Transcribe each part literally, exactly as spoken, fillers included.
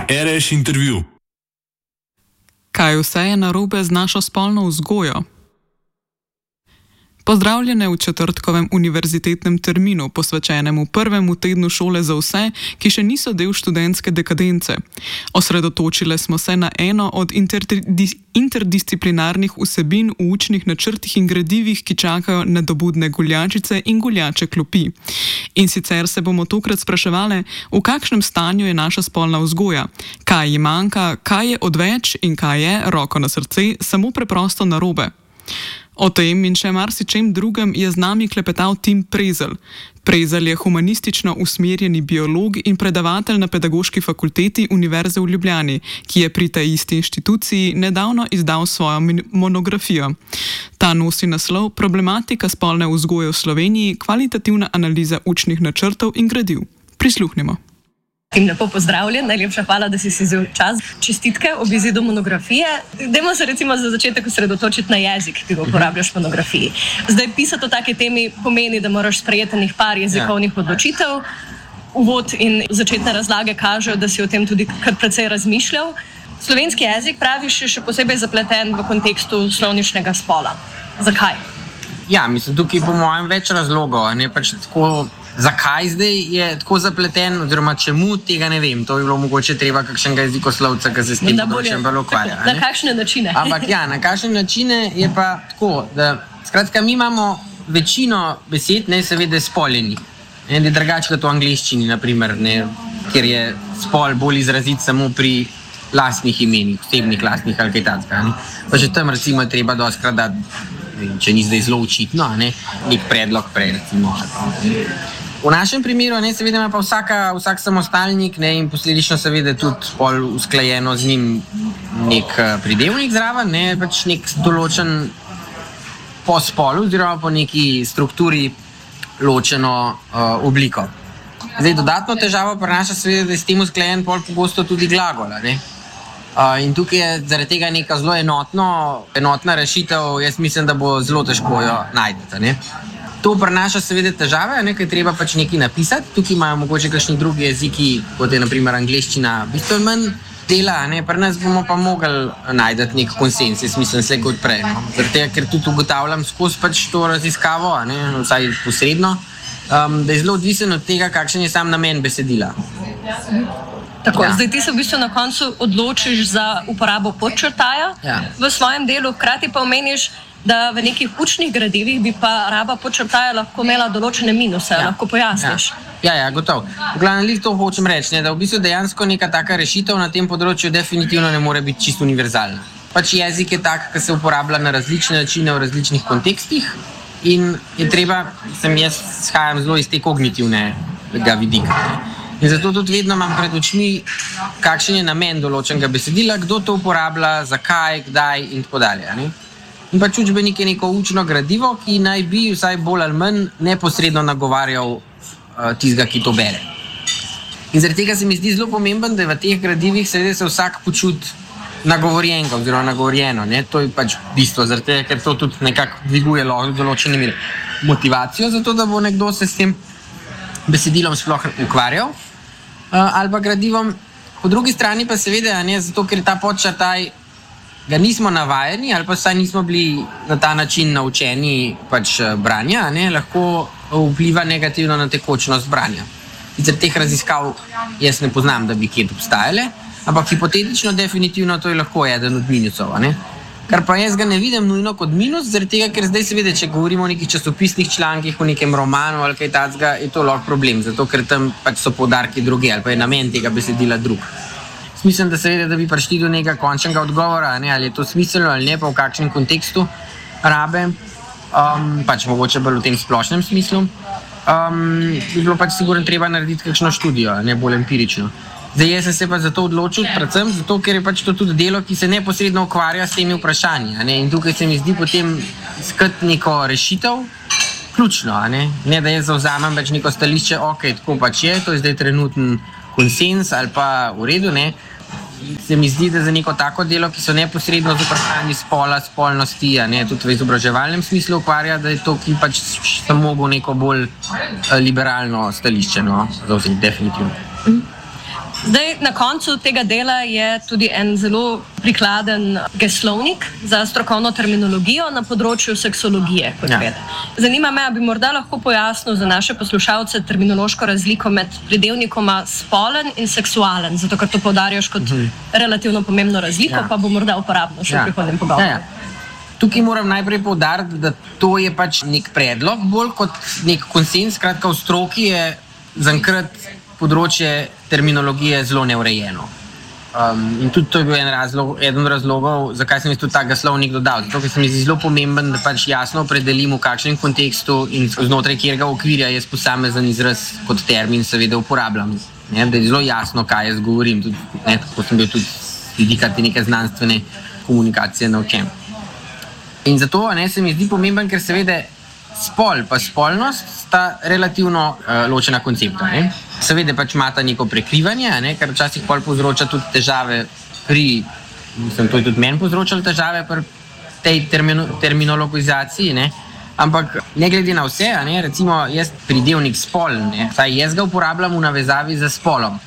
R S intervju. Kaj vse je narobe z našo spolno vzgojo? Pozdravljene v četrtkovem univerzitetnem terminu, posvečenemu prvemu tednu šole za vse, ki še niso del študentske dekadence. Osredotočile smo se na eno od interdis, interdisciplinarnih vsebin v učnih načrtih in gradivih, ki čakajo nedobudne guljačice in guljače klopi. In sicer se bomo tokrat spraševali, v kakšnem stanju je naša spolna vzgoja, kaj ji manjka, kaj je odveč in kaj je, roko na srce, samo preprosto narobe. O tem in še marsičem drugem je z nami klepetal Tim Prezelj. Prezelj je humanistično usmerjeni biolog in predavatelj na Pedagoški fakulteti Univerze v Ljubljani, ki je pri tej isti inštituciji nedavno izdal svojo monografijo. Ta nosi naslov Problematika spolne vzgoje v Sloveniji, kvalitativna analiza učnih načrtov in gradiv. Prisluhnimo. Tim, lepo pozdravljen, najlepša hvala, da si si vzel čas. Čestitke ob izidu monografije. Dajmo se recimo za začetek osredotočiti na jezik, ki ga uporabljaš v monografiji. Zdaj, pisati o taki temi pomeni, da moraš sprejeti enih par jezikovnih ja. odločitev. Uvod in začetne razlage kažejo, da si o tem tudi kar precej razmišljal. Slovenski jezik, praviš, je še posebej zapleten v kontekstu slovničnega spola. Zakaj? Ja, mislim, tukaj po mojem več razlogov, ne pač tako. Zakaj zdaj je tako zapleten, oziroma čemu, tega ne vem. To bi bilo mogoče treba kakšnega jezikoslovca, ki se s tem področjem bolj ukvarja. Na kakšne načine? Ampak ja, na kakšne načine je pa tako, da skratka mi imamo večino besed, ne seveda spoljenih. Ne, da je drugače kot v angleščini, naprimer, ne, kjer je spol bolj izrazit samo pri lastnih imenih, osebnih lastnih ali kaj takega. Pa že tam recimo je treba dostkrat dati, če ni zdaj zelo očitno, ne, nek predlog prej recimo. V našem primeru ne, seveda ima pa vsaka, vsak samostalnik ne, in posledično seveda tudi pol usklajeno z njim nek pridevnik zraven, ne, pač nek določen po spolu oziroma po neki strukturi ločeno uh, obliko. Zdaj, dodatno težavo prinaša seveda, da je s tem usklajen pol pogosto tudi glagola. Ne. Uh, in tukaj je zaradi tega neka zelo enotno, enotna rešitev, jaz mislim, da bo zelo težko jo najdete. Ne. To prinaša seveda težave, nekaj treba pač nekaj napisati. Tukaj imajo mogoče kakšni drugi jeziki, kot je naprimer angleščina, bistveno manj dela, ne? Pri nas bomo pa mogli najti nek konsens, jaz mislim, vse kot prej. No? Zaradi tega, ker tudi ugotavljam skozi pač to raziskavo, ne? Vsaj posredno, um, da je zelo odvisen od tega, kakšen je sam namen besedila. Tako, ja. Zdaj ti se v bistvu na koncu odločiš za uporabo podčrtaja ja. v svojem delu, hkrati pa omeniš, da v nekih učnih gradivih bi pa raba podčrtaja lahko imela določene minuse, ja. lahko pojasniš. Ja, ja, ja gotovo. V glavnem to hočem reči, ne, da v bistvu dejansko neka taka rešitev na tem področju definitivno ne more biti čisto univerzalna. Pač jezik je tak, ki se uporablja na različne načine v različnih kontekstih in je treba, sem jaz shajam zelo iz te kognitivnega vidika. In zato tudi vedno imam pred očmi, kakšen je namen določenega besedila, kdo to uporablja, zakaj, kdaj in tako dalje. Ne? In pač učbenik je neko učno gradivo, ki naj bi vsaj bolj ali manj neposredno nagovarjal uh, tistega, ki to bere. In zaradi tega se mi zdi zelo pomemben, da v teh gradivih seveda se vsak počuti nagovorjenega oziroma nagovorjeno. Ne? To je pač bistvo, zaradi tega, ker to tudi nekako dviguje določene mere motivacijo za to, da bo nekdo se s tem besedilom sploh ukvarjal uh, ali pa gradivom. Po drugi strani pa seveda, ne, zato ker ta podčrtaj ga nismo navajeni ali pa saj nismo bili na ta način naučeni pač branja, ne, lahko vpliva negativno na tekočnost branja. Zaradi teh raziskav jaz ne poznam, da bi kje obstajale, ampak hipotetično definitivno to je lahko eden od minusov. Ne. Kar pa jaz ga ne vidim nujno kot minus, zaradi tega, ker zdaj seveda, če govorimo o nekih časopisnih člankih, o nekem romanu ali kaj takega, je to lahko problem, zato ker tam pač so poudarki druge ali pa je namen tega besedila drug. Mislim, da seveda, da bi prišli do nekega končnega odgovora, ne, ali je to smiselno ali ne, pa v kakšnem kontekstu rabe, um, pač mogoče bolj v tem splošnem smislu, um, bi bilo pač sigurno treba narediti kakšno študijo, ne bolj empirično. Zdaj, jaz sem se pa zato odločil, predvsem zato, ker je pač to tudi delo, ki se neposredno ukvarja s temi vprašanji. Ne? In tukaj se mi zdi potem iskati neko rešitev ključno, ne? Ne da jaz zavzamem več neko stališče, ok, tako pač je, to je zdaj trenuten konsens ali pa v redu, ne? Se mi zdi, da za neko tako delo, ki so neposredno z vprašanji spola, spolnosti, ne, tudi v izobraževalnem smislu ukvarja, da je to, ki pač samo mogo neko bolj liberalno stališče, no, zauzeti definitivno. Zdaj, na koncu tega dela je tudi en zelo prikladen geslovnik za strokovno terminologijo na področju seksologije. Ja. Zanima me, ali bi morda lahko pojasnil za naše poslušalce terminološko razliko med pridevnikoma spolen in seksualen, zato ker to poudarjaš kot mhm. relativno pomembno razliko, ja. Pa bo morda uporabno še ja. V prihodnjem pogovoru. Ja, ja. Tukaj moram najprej poudariti, da to je pač nek predlog, bolj kot nek konsens, skratka v stroki je zaenkrat področje terminologije zelo neurejeno. Um, in tudi to je bil en razlog, eden razlogov, zakaj sem jaz tudi tak geslovnik dodal. Zato, ker se mi zdi zelo pomemben, da pač jasno opredelimo, v kakšnem kontekstu in znotraj katerega okvirja jaz posamezen izraz kot termin seveda uporabljam. Ne? Da je zelo jasno, kaj jaz govorim. Tudi, ne, tako sem bil tudi z vidika te neke znanstvene komunikacije naučen. In zato ne, se mi zdi pomemben, ker seveda spol pa spolnost sta relativno uh, ločena koncepta. Ne? Seveda pač imata neko prekrivanje, ne? Ker včasih pol povzroča tudi težave pri, mislim, to je tudi meni povzročalo težave pri tej termino, terminologizaciji, ne? Ampak ne glede na vse, ne? Recimo jaz pridevnik spol, ne? Saj jaz ga uporabljam v navezavi za spolom.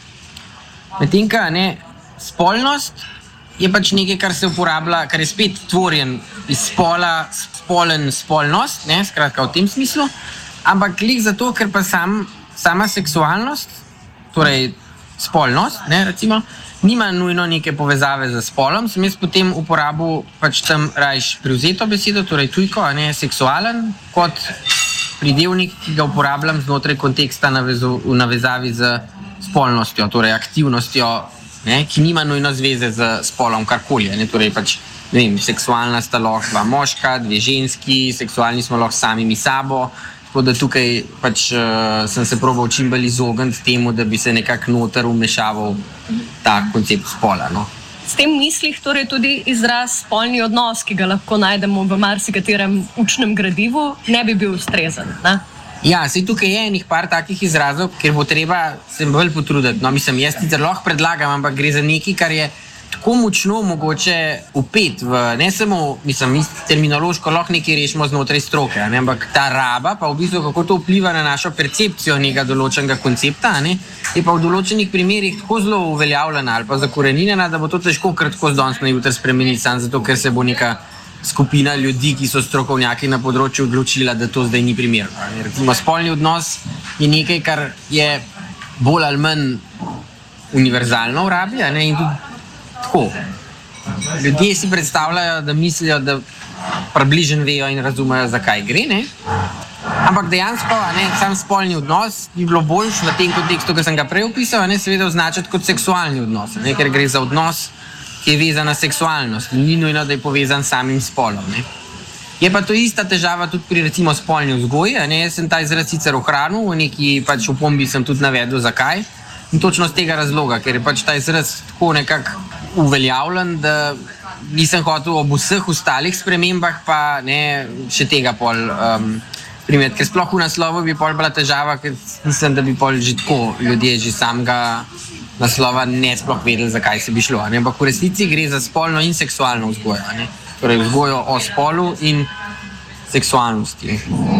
Medtem ka, ne, spolnost je pač nekaj, kar se uporablja, kar je spet tvorjen iz spola, spolen, spolnost, ne, skratka v tem smislu, ampak klik zato, ker pa sam, sama seksualnost, torej spolnost, ne, recimo, nima nujno neke povezave z spolom, sem jaz potem uporabil pač tam rajš privzeto besedo, torej tujko, a ne seksualen, kot pridevnik, ki ga uporabljam znotraj konteksta navezu, v navezavi z spolnostjo, torej aktivnostjo, ne, ki nima nujno zveze z spolom karkoli, ne, torej pač, ne vem, seksualna sta lahko dva moška, dve ženski, seksualni smo lahko samimi sabo, tako da tukaj pač uh, sem se probal čim bolj izogniti temu, da bi se nekako noter umešaval ta koncept spola, no. S tem mislih torej tudi izraz spolni odnos, ki ga lahko najdemo v marsikaterem učnem gradivu, ne bi bil ustrezen, ne? Ja, sej tukaj je enih par takih izrazov, ker bo treba se bolj potruditi. No, mislim, jaz sicer lahko predlagam, ampak gre za nekaj, kar je tako močno mogoče upet v, ne samo, mislim, mi terminološko lahko nekaj rešimo znotraj stroke, ne, ampak ta raba, pa v bistvu kako to vpliva na našo percepcijo nekega določenega koncepta, ne, je pa v določenih primerih tako zelo uveljavljena ali pa zakorenjena, da bo to težko kar tako z danes na jutri spremeniti, samo zato, ker se bo neka skupina ljudi, ki so strokovnjaki na področju, odločila, da to zdaj ni primerno. Recimo, spolni odnos je nekaj, kar je bolj ali manj univerzalno v rabi, ne, in tudi tako. Ljudje si predstavljajo, da mislijo, da približno vejo in razumejo, zakaj gre, ne. Ampak dejansko, ne, sam spolni odnos bi bilo boljš v tem kontekstu, ki sem ga prej opisal, ne, seveda označiti kot seksualni odnos, ne, ker gre za odnos, ki je vezan na seksualnost, ni nujno, da je povezan s samim spolom. Ne. Je pa to ista težava tudi pri recimo spolni vzgoji, ne. Jaz sem ta izraz sicer ohranil, v neki pač opombi sem tudi navedel, zakaj. In točno z tega razloga, ker je pač ta izraz tako nekako uveljavljen, da nisem hotel ob vseh ostalih spremembah, pa ne še tega pol um, primet, ker sploh v naslovu bi pol bila težava, ker mislim, da bi pol že tako ljudje že samega naslova ne sploh vedeli, zakaj se bi šlo. Ne? Ampak v resnici gre za spolno in seksualno vzgojo. Ne? Torej vzgojo o spolu in seksualnosti.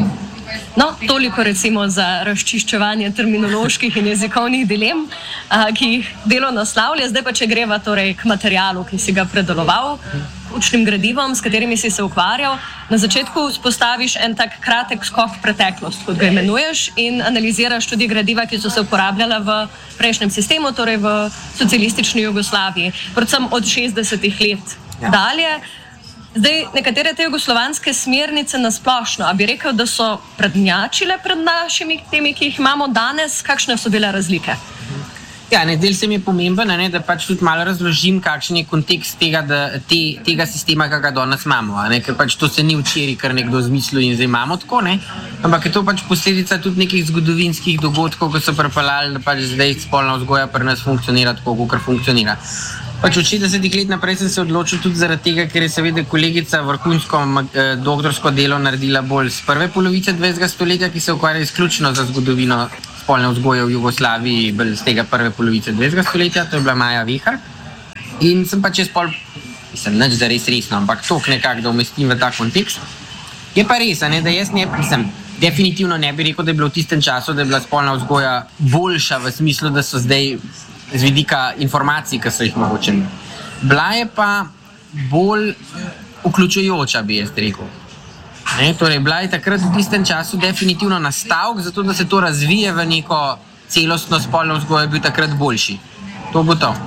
No, toliko recimo za razčiščevanje terminoloških in jezikovnih dilem, a, ki jih delo naslavlja. Zdaj pa, če greva torej k materialu, ki si ga predeloval, učnim gradivom, s katerimi si se ukvarjal. Na začetku spostaviš en tak kratek skok v preteklost, kot ga imenuješ, in analiziraš tudi gradiva, ki so se uporabljala v prejšnjem sistemu, torej v socialistični Jugoslaviji, predvsem od šestdesetih let ja. Dalje. Zdaj, nekatere te jugoslovanske smernice nasplošno, a bi rekel, da so prednjačile pred našimi temi, ki jih imamo danes, kakšne so bile razlike? Ja, ne, del se mi je pomemben, ne, da pač tudi malo razložim, kakšen je kontekst tega, da, te, tega sistema, ki ga danes imamo, ne, ker pač to se ni včeraj kar nekdo zmislil in zdaj imamo tako, ne, ampak je to pač posledica tudi nekih zgodovinskih dogodkov, ki so pripeljali, da pač zdaj spolna vzgoja pri nas funkcionira tako, kot funkcionira. Pač od šestdesetih let naprej sem se odločil tudi zaradi tega, ker je seveda kolegica vrhunsko eh, doktorsko delo naredila bolj z prve polovice dvajsetega stoletja, ki se ukvarja izključno za zgodovino spolne vzgoje v Jugoslaviji, bolj z tega prve polovice dvajsetega stoletja, to je bila Maja Vihar. In sem pač jaz pol, mislim, nič za res resno, ampak tok nekako, da umestim v ta kontekst. Je pa res, ne, da jaz ne, mislim, definitivno ne bi rekel, da je bilo v tistem času, da je bila spolna vzgoja boljša v smislu, da so zdaj z vidika informacij, ki so jih mogoče. Bila je pa bolj vključujoča, bi jaz rekel. Ne, torej, bila je takrat v tistem času definitivno nastavek, zato da se to razvije v neko celostno spolno vzgojo, je bil takrat boljši. To bo to.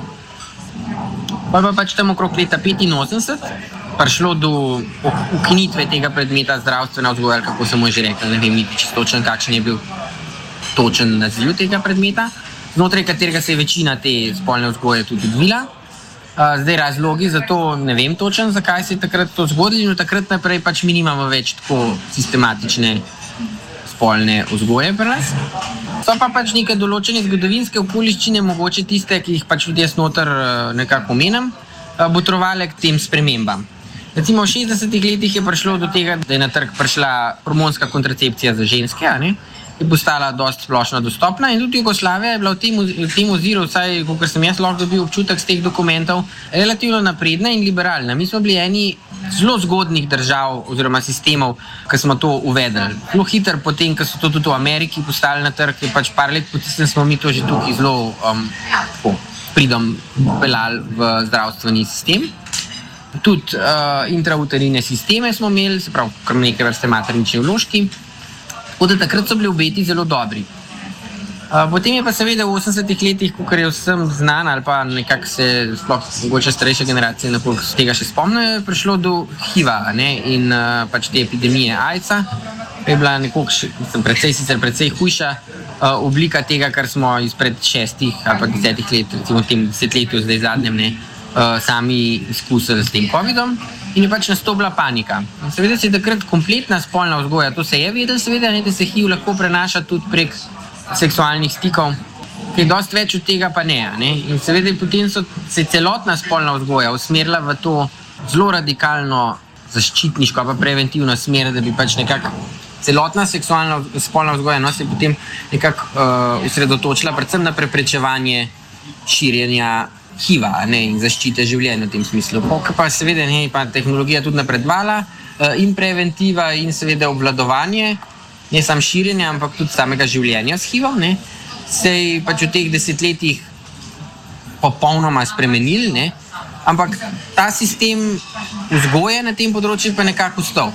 Pa pa pač tam okrog leta petinosemdeset prišlo do ukinitve tega predmeta zdravstvena vzgoja, ali kako se mu je že rekla, ne vem niti čisto točen, kakšen je bil točen naziv tega predmeta, znotraj katerega se je večina te spolne vzgoje tudi odvila. Uh, zdaj razlogi za to ne vem točen, zakaj se je takrat to zgodilo, in od takrat naprej pač mi nimamo več tako sistematične spolne vzgoje pri nas. So pa pač neke določene zgodovinske okoliščine, mogoče tiste, ki jih pač tudi jaz noter nekako omenam, botrovale k tem spremembam. Recimo v šestdesetih letih je prišlo do tega, da je na trg prišla hormonska kontracepcija za ženske, a ne? Je postala dosti splošno dostopna in tudi Jugoslavija je bila v tem, v tem oziru, vsaj kot sem jaz lahko dobil občutek z teh dokumentov, relativno napredna in liberalna. Mi smo bili eni zelo zgodnih držav oziroma sistemov, ki smo to uvedli. Zelo hitro potem, ko so to tudi v Ameriki postali na trg, je pač par let potisnem smo mi to že tukaj zelo um, tako, pridom pelali v zdravstveni sistem. Tudi uh, intrauterine sisteme smo imeli, se pravi, kar neke vrste maternični vložki. Tako da takrat so bili obeti zelo dobri. Uh, potem je pa seveda v osemdesetih letih, kakor je vsem znan ali pa nekako se sploh mogoče starejše generacije nakoliko z tega še spomnijo, je prišlo do H I V-a, ne, in uh, pač te epidemije AIDS-a. Je bila nekoliko, mislim, precej, sicer precej hujša uh, oblika tega, kar smo izpred šestih ali pa desetih let, recimo v tem desetletju zdaj zadnjem, ne, uh, sami izkusili s tem covidom. In je pač nastopila panika. In seveda se je takrat kompletna spolna vzgoja, to se je vedel seveda, ne, da se H I V lahko prenaša tudi prek seksualnih stikov, ki je dosti več od tega pa ne, ne. In seveda potem so se celotna spolna vzgoja usmerila v to zelo radikalno zaščitniško pa preventivno smer, da bi pač nekako celotna seksualna spolna vzgoja no, se je potem nekako uh, osredotočila predvsem na preprečevanje širjenja H I V-a, ne, in zaščite življenja v tem smislu. Pa seveda ne, pa tehnologija tudi napredvala uh, in preventiva in seveda obvladovanje, ne samo širjenja, ampak tudi samega življenja s H I V-om, ne, se je pač v teh desetletjih popolnoma spremenil, ne, ampak ta sistem vzgoje na tem področju pa nekako ustal.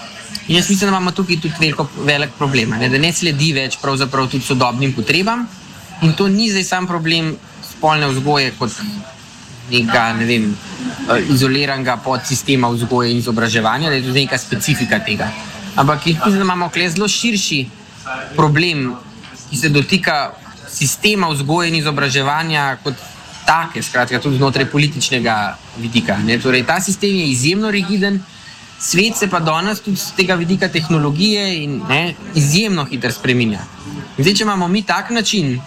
In jaz mislim, da imamo tukaj tudi veliko, velik problem, ne, da ne sledi več pravzaprav tudi sodobnim potrebam in to ni zdaj sam problem spolne vzgoje kot nekega, ne vem, izoliranega podsistema vzgoje in izobraževanja, da je tudi neka specifika tega. Ampak mislim, da imamo tukaj zelo širši problem, ki se dotika sistema vzgoje in izobraževanja kot take, skratka tudi znotraj političnega vidika. Ne. Torej, ta sistem je izjemno rigiden, svet se pa danes tudi z tega vidika tehnologije in ne, izjemno hitro spreminja. In zdaj, če imamo mi tak način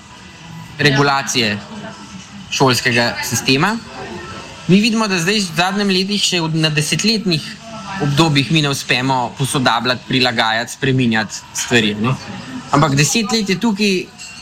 regulacije šolskega sistema, mi vidimo, da zdaj v zadnjem letih še na desetletnih obdobjih mi ne uspemo posodabljati, prilagajati, spreminjati stvari. Ne? Ampak deset let je tukaj,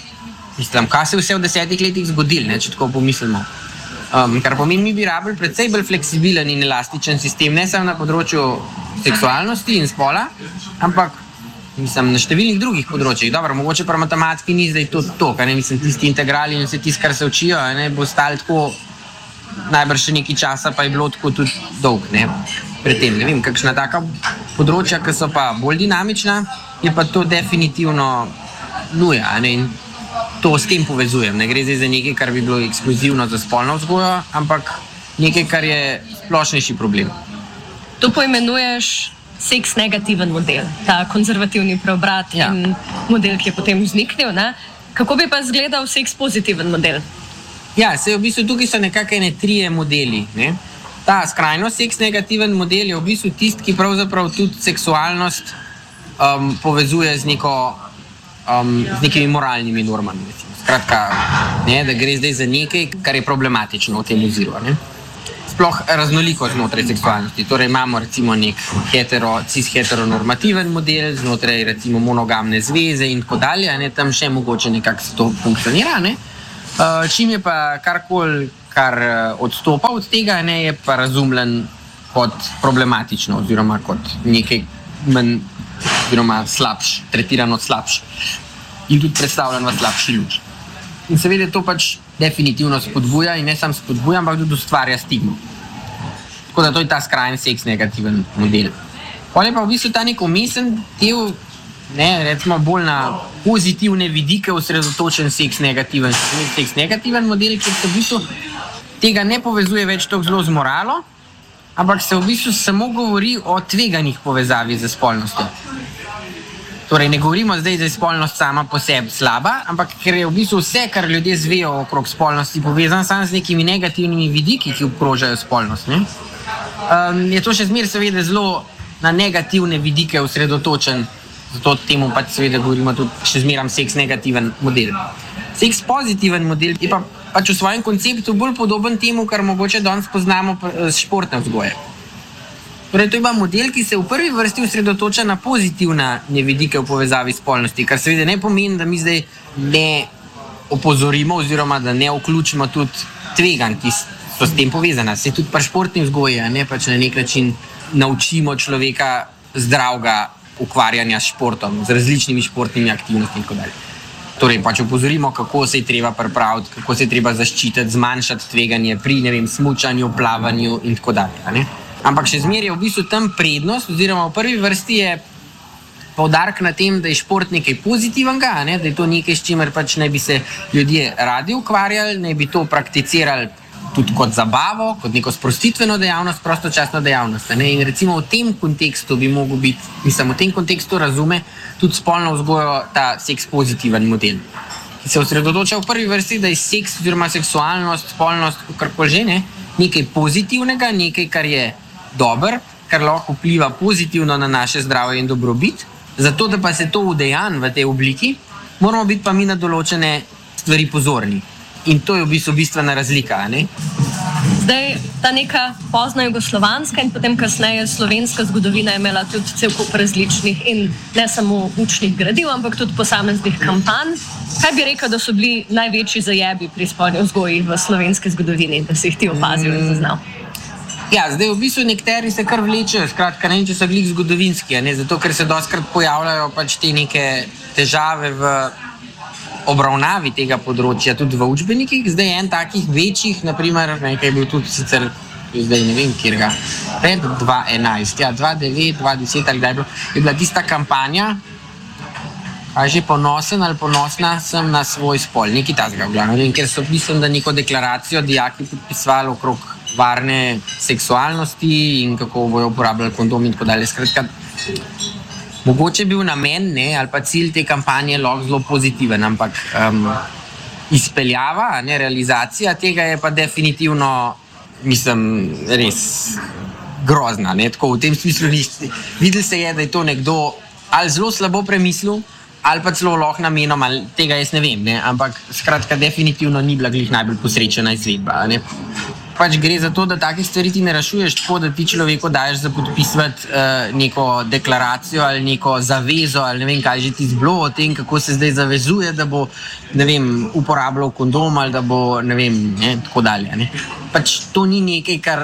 mislim, kaj se vse v desetih letih zgodilo, ne, če tako pomislimo. Um, kar pomeni, mi bi rabili precej bolj fleksibilen in elastičen sistem, ne samo na področju seksualnosti in spola, ampak mislim, na številnih drugih področjih. Dobro, mogoče pa matematiki ni zdaj to to, kar ne, mislim, tisti integrali in vse tisto, kar se učijo, ne, bo stali tako najbrž še nekaj časa, pa je bilo tako tudi dolg, ne, pred tem. Ne vem, kakšna taka področja, ki so pa bolj dinamična, je pa to definitivno nuja, ne, in to s tem povezujem. Ne gre zdaj za nekaj, kar bi bilo ekskluzivno za spolno vzgojo, ampak nekaj, kar je splošnejši problem. To poimenuješ seks negativen model, ta konzervativni preobrat ja. In model, ki je potem vzniknil. Ne? Kako bi pa izgledal seks pozitiven model? Ja, se v bistvu tukaj so nekako ene trije modeli. Ne? Ta skrajno seks negativen model je v bistvu tisti, ki pravzaprav tudi seksualnost um, povezuje z, neko, um, z nekimi moralnimi normami. Skratka, ne, da gre zdaj za nekaj, kar je problematično v tem oziru. Ne? Sploh raznoliko znotraj seksualnosti. Torej imamo recimo nek hetero, cis-heteronormativen model, znotraj recimo monogamne zveze in tako dalje, ne, tam še mogoče nekako se to funkcionira. Ne. Uh, čim je pa karkoli, kar odstopa od tega, ne, je pa razumljen kot problematično oziroma kot nekaj manj oziroma slabš, tretirano slabš in tudi predstavljen v slabši luči. In seveda to pač definitivno spodbuja in ne samo spodbuja, ampak tudi ustvarja stigmo. Tako da to je ta skrajni seks negativen model. Potem pa v bistvu ta nek umesen del, ne, recimo bolj na pozitivne vidike osredotočen seks negativen, seks negativen model, ki se v bistvu tega ne povezuje več tako zelo z moralo, ampak se v bistvu samo govori o tveganih povezavi z spolnostjo. Torej, ne govorimo zdaj, da je spolnost sama po sebi slaba, ampak ker je v bistvu vse, kar ljudje zvejo okrog spolnosti, povezan samo z nekimi negativnimi vidiki, ki obkrožajo spolnost. Ne? Um, je to še zmeraj seveda zelo na negativne vidike osredotočen, zato temu pač seveda govorimo tudi še zmeraj seks negativen model. Seks pozitiven model je pa pač v svojem konceptu bolj podoben temu, kar mogoče danes poznamo s športne vzgoje. Torej, to je pa model, ki se v prvi vrsti osredotoča na pozitivne vidike v povezavi spolnosti, kar seveda ne pomeni, da mi zdaj ne opozorimo oziroma da ne vključimo tudi tveganj, ki so s tem povezana. Se tudi pri športni vzgoji, ne, pač na nek način naučimo človeka zdravega ukvarjanja s športom, z različnimi športnimi aktivnostmi in tako dalje. Torej, pač opozorimo, kako se je treba pripraviti, kako se je treba zaščititi, zmanjšati tveganje pri, ne vem, smučanju, plavanju in tako dalje. Ne? Ampak še zmeraj je v bistvu tam prednost, oziroma v prvi vrsti je poudarek na tem, da je šport nekaj pozitivnega, ne? Da je to nekaj, s čimer pač naj bi se ljudje radi ukvarjali, naj bi to prakticirali tudi kot zabavo, kot neko sprostitveno dejavnost, prostočasno dejavnost. Ne? In recimo v tem kontekstu bi mogel biti, mislim, v tem kontekstu razume tudi spolno vzgojo ta seks pozitiven model, ki se osredotoča v prvi vrsti, da je seks oziroma seksualnost, spolnost, karkoli že, ne? Nekaj pozitivnega, nekaj, kar je dober, kar lahko vpliva pozitivno na naše zdravje in dobrobit. Zato, da pa se to udejanj v tej obliki, moramo biti pa mi na določene stvari pozorni. In to je v bistvu bistvena razlika. Ne? Zdaj, ta neka pozna jugoslovanska in potem kasneje slovenska zgodovina je imela tudi cel kup različnih in ne samo učnih gradiv, ampak tudi posameznih kampanj. Kaj bi rekel, da so bili največji zajebi pri spolni vzgoji v slovenski zgodovini, da si jih ti opazil in zaznal? Ja, zdaj v bistvu nekateri se kar vlečejo, skratka, ne vem, če so glih zgodovinski, ne? Zato, ker se dostkrat pojavljajo pač te neke težave v obravnavi tega področja, tudi v učbenikih. Zdaj en takih večjih, naprimer, nekaj je bil tudi sicer, zdaj ne vem, kjer ga, pred dva enajst, ja, dva devet, dva deset ali kdaj je bilo, je bila tista kampanja, a že ponosen ali ponosna sem na svoj spol, nekaj tazga v glavnem, ker so mislim, da neko deklaracijo dijaki podpisvali okrog varne seksualnosti in kako bojo uporabljali kondom in tako dalje. Skratka, mogoče je bil namen, ne, ali pa cilj te kampanje lahko zelo pozitiven, ampak um, izpeljava, ne, realizacija tega je pa definitivno, mislim, res grozna. Ne, tako v tem smislu videli se je, da je to nekdo ali zelo slabo premislil, ali pa celo lahko namenom, ali tega jaz ne vem, ne, ampak skratka definitivno ni bila glih najbolj posrečena izvedba. Ne. Pač gre za to, da takih stvari ti ne rešuješ tako, da ti človeku daješ za podpisati uh, neko deklaracijo ali neko zavezo ali ne vem, kaj že ti zblo o tem, kako se zdaj zavezuje, da bo, ne vem, uporabljal kondom ali da bo, ne vem, ne, tako dalje. Ne. Pač to ni nekaj, kar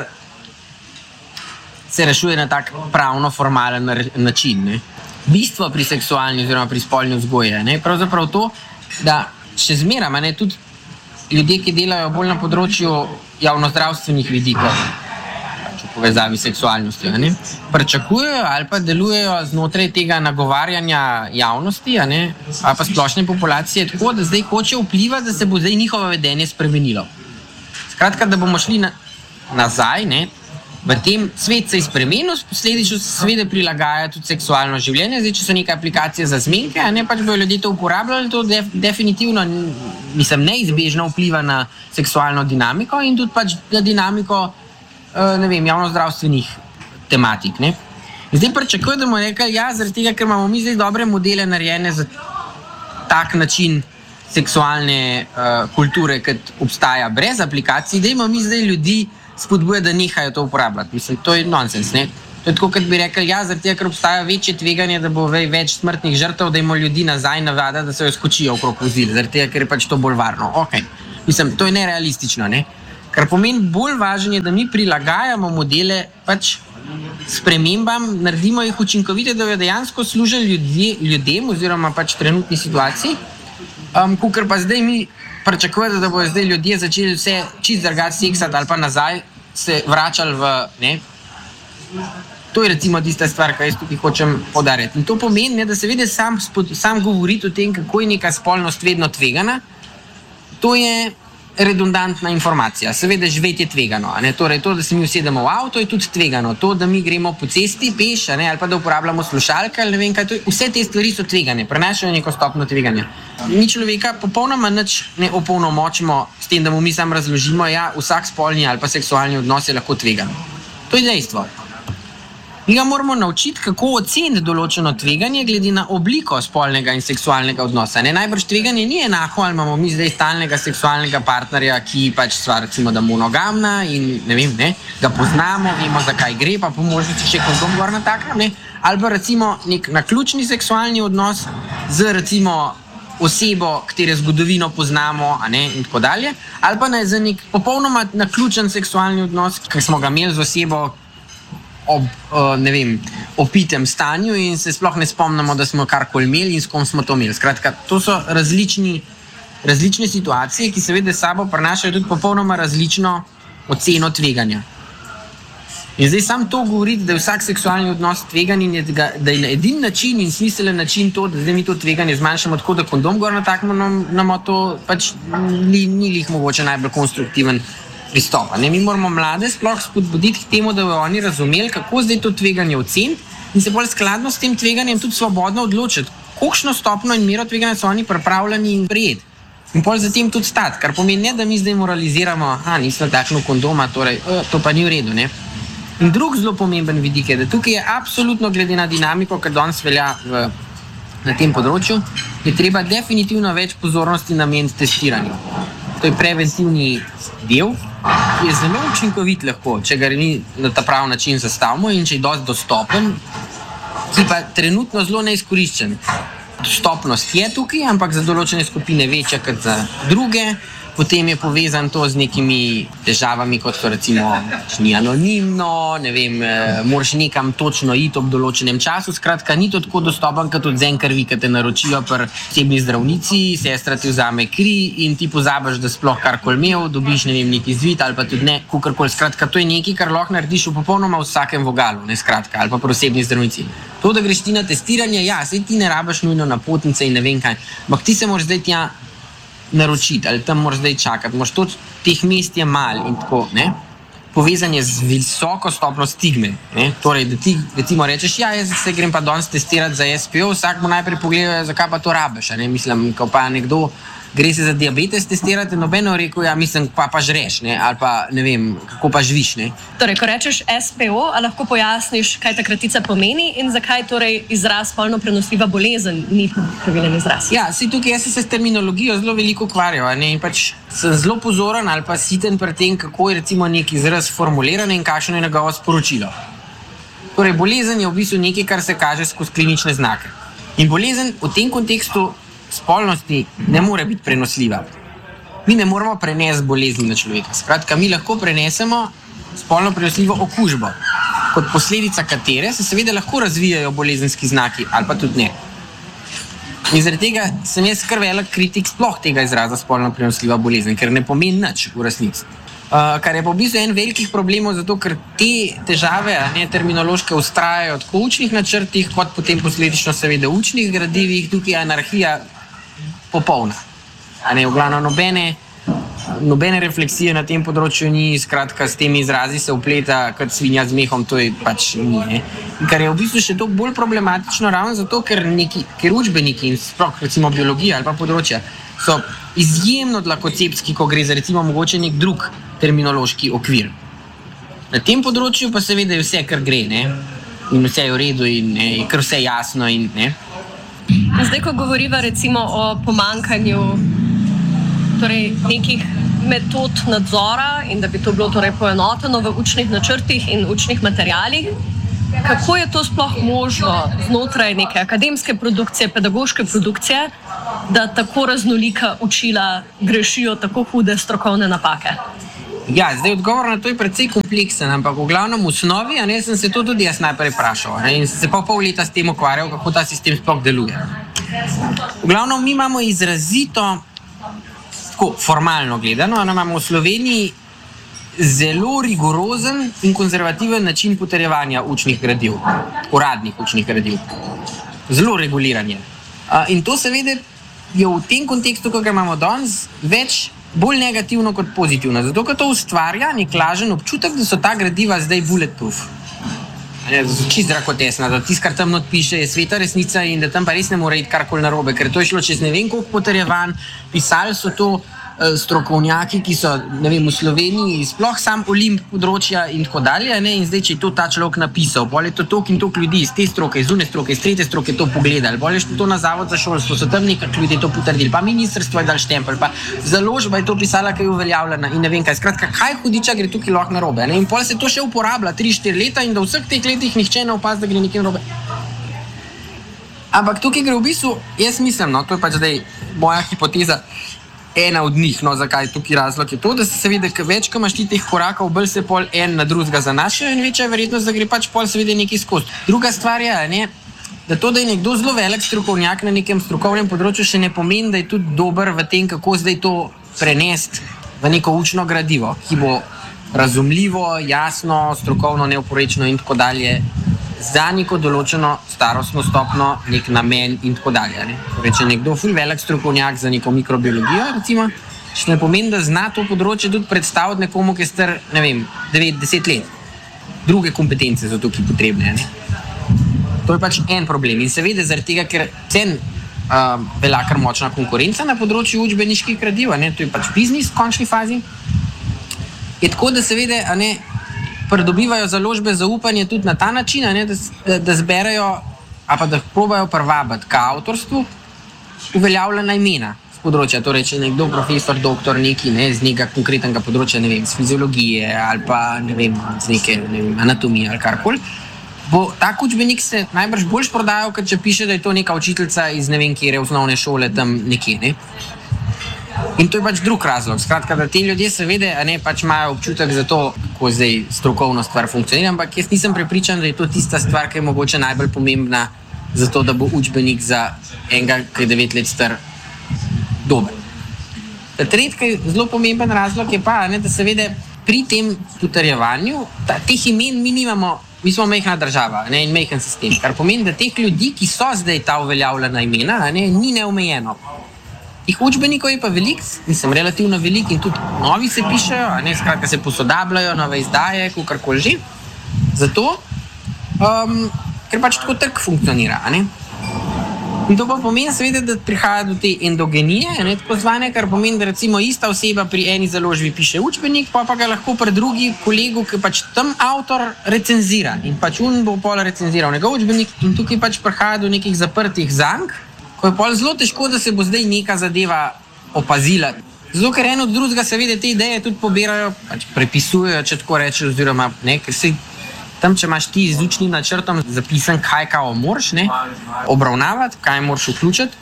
se rešuje na tak pravno-formalen način. Ne. Bistvo pri seksualni oziroma pri spolni vzgoji je pravzaprav to, da še zmeraj, ne, tudi ljudje, ki delajo bolj na področju javnozdravstvenih vidikov, v povezavi s seksualnostjo, ne, pričakujejo ali pa delujejo znotraj tega nagovarjanja javnosti, ne, ali pa splošne populacije tako, da zdaj hoče vplivati, da se bo zdaj njihovo vedenje spremenilo. Skratka, da bomo šli na, nazaj, ne, v tem svet se je spremenil, posledično se seveda prilagaja tudi seksualno življenje. Zdaj, če so neke aplikacije za zmenke, a ne pač bojo ljudje to uporabljali, to def, definitivno, mislim, neizbežno vpliva na seksualno dinamiko in tudi pač na dinamiko, ne vem, javnozdravstvenih tematik, ne. In zdaj pričakujem, da bomo rekli, ja, zaradi tega, ker imamo mi zdaj dobre modele narejene za tak način seksualne uh, kulture, kot obstaja brez aplikacij, da imamo mi zdaj ljudi spodbuja, da nehajo to uporabljati. Mislim, to je nonsens, ne? To je tako, kot bi rekli, ja, zaradi tega, ker obstaja večje tveganje, da bo več smrtnih žrtev, da imamo ljudi nazaj navada, da se jo skočijo okrog vozil, zaradi tega, ker je pač to bolj varno. Ok, mislim, to je nerealistično, ne? Kar pomeni bolj važno je, da mi prilagajamo modele pač spremembam, naredimo jih učinkovite, da jo dejansko služijo ljudje, ljudem oziroma pač trenutni situaciji, um, kakor pa zdaj mi pričakovati, da bodo zdaj ljudje začeli vse čist drugače seksati ali pa nazaj se vračali v, ne. To je recimo tista stvar, kar jaz tukaj hočem podariti. In to pomeni, ne, da se vede sam, sam govoriti o tem, kako je neka spolnost vedno tvegana, to je redundantna informacija. Seveda živeti je tvegano. Ne? Torej, to, da se mi usedemo v avto, je tudi tvegano. To, da mi gremo po cesti peš, ne? Ali pa da uporabljamo slušalke, ali ne vem kaj, to je, vse te stvari so tvegane, prenašajo neko stopno tveganja. Mi človeka popolnoma nič ne opolnomočimo s tem, da mu mi sam razložimo, ja, vsak spolni ali pa seksualni odnos je lahko tvegan. To je dejstvo. Mi ga moramo naučiti, kako oceniti določeno tveganje glede na obliko spolnega in seksualnega odnosa. Ne? Najbrž tveganje ni enako, ali imamo mi zdaj stalnega seksualnega partnerja, ki pač sva recimo da monogamna in ne vem, ne, ga poznamo, vemo, zakaj gre, pa po možnosti še kondom gor nataknem, ne? Ali pa recimo nek naključni seksualni odnos z recimo osebo, katere zgodovino poznamo, a ne, in tako dalje, ali pa ne, za nek popolnoma naključen seksualni odnos, ki smo ga imeli z osebo, ob, uh, ne vem, opitem stanju in se sploh ne spomnimo, da smo karkoli imeli in s kom smo to imeli. Skratka, to so različni, različne situacije, ki seveda sabo prinašajo tudi popolnoma različno oceno tveganja. In zdaj sam to govoriti, da je vsak seksualni odnos tvegan in je, da je na edin način in smiselen način to, da zdaj mi to tveganje zmanjšamo tako, da kondom gor nataknemo, to pač ni, ni lih mogoče najbolj konstruktiven pristopa. Ne, mi moramo mlade sploh spodbuditi k temu, da bodo oni razumeli, kako zdaj to tveganje oceniti in se bolj skladno s tem tveganjem tudi svobodno odločiti, kolikšno stopno in mero tveganja so oni pripravljeni in prijeti. In pol zatem tudi stati, kar pomeni ne, da mi zdaj moraliziramo, aha, nisem takšno kondoma, torej, uh, to pa ni v redu, ne. In drug zelo pomemben vidik je, da tukaj je absolutno glede na dinamiko, kar danes velja v, na tem področju, je treba definitivno več pozornosti nameniti testiranju. To je preventivni del, ki je zelo učinkovit lahko, če ga mi na ta prav način zastavimo in če je dosti dostopen, ki pa trenutno zelo neizkoriščen. Dostopnost je tukaj, ampak za določene skupine večja kot za druge. Potem je povezan to z nekimi težavami, kot so recimo ni anonimno, ne vem, moraš nekam točno iti ob določenem času, skratka, ni to tako dostopen, kot odvzem krvi, ki te naročijo pri osebni zdravnici, sestra ti vzame kri in ti pozabiš, da sploh karkoli imel, dobiš, ne vem, neki zvit ali pa tudi ne, kakorkoli, skratka, to je nekaj, kar lahko narediš v popolnoma vsakem vogalu, ne, skratka, ali pa pri osebni zdravnici. To, da greš ti na testiranje, ja, saj ti ne rabiš nujno napotnice in ne vem kaj, ampak ti se moraš zdaj tja naročiti, ali tam moraš zdaj čakati, moraš tudi teh mest je malo in tako, ne. Povezan je z visoko stopno stigme, ne. Torej, da ti recimo rečeš, ja, jaz se grem pa danes testirati za S P O, vsak mu najprej pogleda, zakaj pa to rabiš, ne, mislim, ko pa nekdo gre se za diabetes testirati, nobeno rekel, ja, mislim, pa pa žreš, ne, ali pa ne vem, kako pa živiš, ne. Torej, ko rečeš S P O, a lahko pojasniš, kaj ta kratica pomeni in zakaj torej izraz spolno prenosljiva bolezen ni pravilen izraz? Ja, si tukaj jaz se s terminologijo zelo veliko ukvarjal, ne, in pač sem zelo pozoren ali pa siten pri tem, kako je recimo nek izraz formuliran in kakšno je njegovo sporočilo. Torej, bolezen je v bistvu nekaj, kar se kaže skozi klinične znake. In bolezen v tem kontekstu spolnosti ne more biti prenosljiva. Mi ne moramo prenesti bolezni na človeka. Skratka, mi lahko prenesemo spolno prenosljivo okužbo, kot posledica katere se seveda lahko razvijajo bolezenski znaki, ali pa tudi ne. In zaradi tega sem jaz kar velik kritik sploh tega izraza spolno prenosljiva bolezen, ker ne pomeni nič v resnici. Uh, kar je pa v bistvu en velikih problemov, zato ker te težave, ne, terminološke ustrajajo tako v učnih načrtih, kot potem posledično seveda v učnih gradivih, tukaj je anarhija popolna. A ne, v glavno nobene, nobene refleksije na tem področju ni, skratka, s temi izrazi se upleta kot svinja z mehom, to je pač ni, ne. In kar je v bistvu še to bolj problematično ravno zato, ker, neki, ker učbeniki in sploh recimo biologija ali pa področja so izjemno dlakocepski, ko gre za recimo mogoče nek drug terminološki okvir. Na tem področju pa seveda je vse, kar gre, ne, in vse je v redu in ne, je kar vse jasno in ne. Zdaj, ko govoriva recimo o pomankanju torej nekih metod nadzora in da bi to bilo torej poenoteno v učnih načrtih in učnih materialih, kako je to sploh možno znotraj neke akademske produkcije, pedagoške produkcije, da tako raznolika učila grešijo tako hude strokovne napake? Ja, zdaj odgovor na to je precej kompleksen, ampak v glavnem v osnovi, a ne, sem se to tudi jaz najprej vprašal, ne, in sem se pa pol leta s tem ukvarjal, kako ta sistem sploh deluje. V glavnem mi imamo izrazito tako formalno gledano, imamo v Sloveniji zelo rigorozen in konzervativen način potrjevanja učnih gradiv, uradnih učnih gradiv. Zelo reguliranje. In to seveda je v tem kontekstu, ko ga imamo danes, več bolj negativno kot pozitivno. Zato, ker to ustvarja nek lažen občutek, da so ta gradiva zdaj bulletproof. Čist drakotesna, da tisto, kar tam not piše, je sveta resnica in da tam pa res ne more iti karkoli narobe, ker to je šlo čez ne vem koliko potrjevanj, pisali so to strokovnjaki, ki so, ne vem, v Sloveniji, sploh sam Olimp področja in tako dalje, ne, in zdaj, če je to ta človek napisal, bolj je to toliko in toliko ljudi iz te stroke, iz une stroke, iz tretje stroke to pogledali, bolj je to na Zavod za šolstvo, so tam nekak ljudi to potrdili, pa ministrstvo je dal štempelj, pa založba je to pisala, kaj je uveljavljena in ne vem kaj. Skratka, kaj hudiča gre tukaj lahko narobe, ne, in pol se to še uporablja tri štiri leta in da v vseh teh letih nihče ne opaz, da gre nekaj narobe. Ampak tukaj gre v bistvu, jaz mislim, no, to je pač zdaj moja hipoteza, ena od njih, no, zakaj tukaj razlog je to, da se seveda, več, ko imaš ti teh korakov, bolj se pol en na drugega zanašajo in večja verjetnost, da gre pač pol seveda nekaj skozi. Druga stvar je, ne, da to, da je nekdo zelo velik strokovnjak na nekem strokovnem področju, še ne pomeni, da je tudi dober v tem, kako zdaj to prenesti v neko učno gradivo, ki bo razumljivo, jasno, strokovno, neoporečno in tako dalje, za neko določeno starostno stopno, nek namen in tako dalje. Ne? Torej, če nekdo ful velik strokovnjak za neko mikrobiologijo, recimo, še ne pomeni, da zna to področje tudi predstaviti nekomu, ki je star, ne vem, devet deset let. Druge kompetence so tukaj potrebne. Ne? To je pač en problem. In seveda zaradi tega, ker cen uh, velja kar močna konkurenca na področju učbeniških gradiv, ne? To je pač biznis v končni fazi, je tako, da seveda, a ne, pridobivajo založbe zaupanje tudi na ta način, ne, da, da, da zberajo, a pa da probajo privabiti k avtorstvu uveljavljena imena z področja. Torej, če nekdo profesor, doktor neki, ne, z nekega konkretnega področja, ne vem, z fiziologije ali pa, ne vem, z neke, ne vem, anatomije ali karkoli, bo tak učbenik se najbrž boljš prodajal, kot če piše, da je to neka učiteljica iz ne vem kjere osnovne šole tam nekje, ne. In to je pač drug razlog. Skratka, da te ljudje seveda, a ne, pač imajo občutek za to, kako zdaj strokovno stvar funkcionira, ampak jaz nisem prepričan, da je to tista stvar, ki je mogoče najbolj pomembna za to, da bo učbenik za enega, ki je devet let star, dober. Tretji zelo pomemben razlog je pa, ne, da seveda pri tem potrjevanju teh imen mi nimamo, mi smo majhna država, ne, in majhen sistem, kar pomeni, da teh ljudi, ki so zdaj ta uveljavljena imena, ne, ni neomejeno. Tih učbenikov je pa velik, mislim, relativno velik in tudi novi se pišejo, a ne, skratka se posodabljajo, nove izdaje, kakorkoli že. Zato, um, ker pač tako trg funkcionira, a ne. In to pa pomeni seveda, da prihaja do te endogenije, ne, tako zvane, kar pomeni, da recimo ista oseba pri eni založbi piše učbenik, pa pa ga lahko pri drugi kolegu, ki pač tam avtor recenzira in pač un bo pol recenziral njegov učbenik in tukaj pač prihaja do nekih zaprtih zank, ko je pol zelo težko, da se bo zdaj neka zadeva opazila. Zato, ker eno od drugega seveda te ideje tudi pobirajo, pač prepisujejo, če tako reče, oziroma, ne, ker se tam, če imaš ti z učnim načrtom zapisan, kaj kao moraš, ne, obravnavati, kaj moraš vključiti.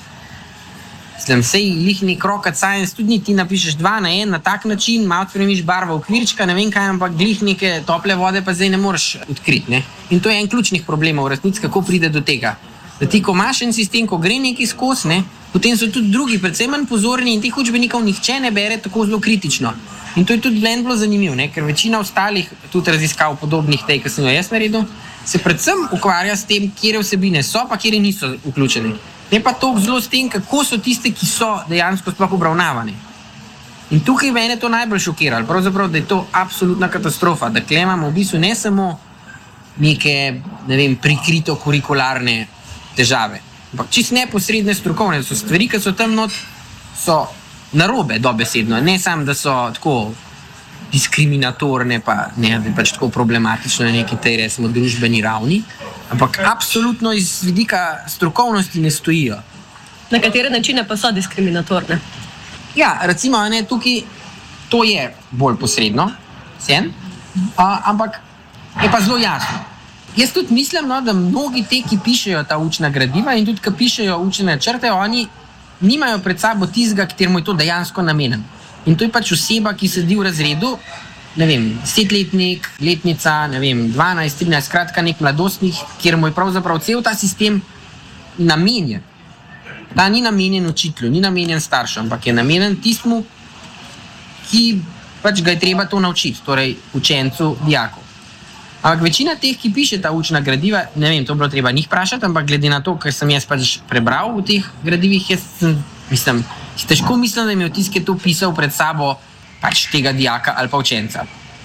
Mislim, sej lih nek rocket science, tudi ti napišeš dva na en, na tak način, malo spremeniš barvo okvirčka, ne vem kaj, ampak glih neke tople vode pa zdaj ne moreš odkriti, ne. In to je en ključnih problemov v resnici, kako pride do tega. Da ti, ko imaš en sistem, ko gre nekaj skozi, ne, potem so tudi drugi predvsem manj pozorni in teh učbenikov nihče ne bere tako zelo kritično. In to je tudi meni bilo zanimivo, ne, ker večina ostalih tudi raziskav podobnih tej, ki sem jo jaz naredil, se predvsem ukvarja s tem, kjere vsebine so, pa kjere niso vključene. Ne pa toliko zelo s tem, kako so tiste, ki so dejansko sploh obravnavane. In tukaj mene to najbolj šokiralo, pravzaprav, da je to absolutna katastrofa, da kle imamo v bistvu ne samo neke, ne vem, prikrito kurikularne težave. Ampak čist neposredne strokovne, so stvari, ki so tam not, so narobe dobesedno, ne samo, da so tako diskriminatorne, pa ne, da je pač tako problematično na neki tej resmo družbeni ravni, ampak absolutno iz vidika strokovnosti ne stojijo. Na katere načine pa so diskriminatorne? Ja, recimo, ne, tukaj to je bolj posredno, sen, a, ampak je pa zelo jasno. Jaz tudi mislim, no, da mnogi te, ki pišejo ta učna gradiva in tudi, ki pišejo učne načrte, oni nimajo pred sabo tistega, kateremu je to dejansko namenjen. In to je pač oseba, ki sedi v razredu, ne vem, desetletnik, letnica, ne vem, dvanajst, trinajst, skratka nek mladostnik, kjer mu je pravzaprav cel ta sistem namenjen. Ta ni namenjen učitelju, ni namenjen staršem, ampak je namenjen tistmu, ki pač ga je treba to naučiti, torej učencu, dijaku. Ampak večina teh, ki piše ta učna gradiva, ne vem, to bilo treba njih vprašati, ampak glede na to, kar sem jaz pač prebral v teh gradivih, jaz sem, mislim, težko mislim, da mi vtis, ki je to pisal pred sabo pač tega dijaka ali pa učenca.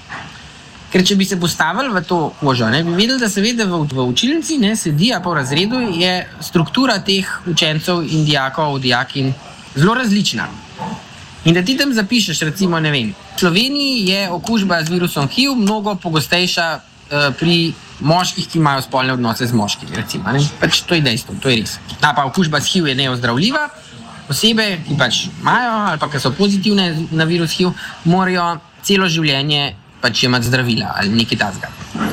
Ker če bi se postavili v to kožo, ne, bi vedeli, da seveda v, v učilnici ne, sedi, a pa v razredu je struktura teh učencev in dijakov, dijakin zelo različna. In da ti tam zapišeš, recimo, ne vem, v Sloveniji je okužba z virusom H I V mnogo pogostejša pri moških, ki imajo spolne odnose z moškimi, recimo, ne? Pač to je dejstvo, to je res. A pa okužba s H I V je neozdravljiva, osebe, ki pač imajo ali pa ki so pozitivne na virus H I V, morajo celo življenje pač imati zdravila ali nekaj takega.